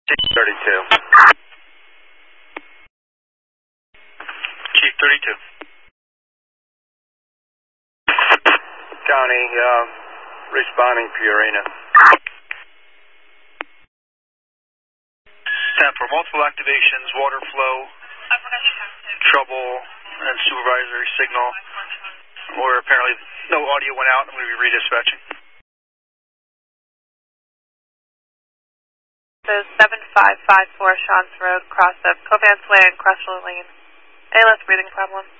Chief 32. Chief 32. County, responding Purina. 10 for multiple activations, water flow, trouble, and supervisory signal, where apparently no audio went out. I'm going to be redispatching. So 7554 Shawns Road, cross of Covance Way and Cresswell Lane. ALS breathing problem.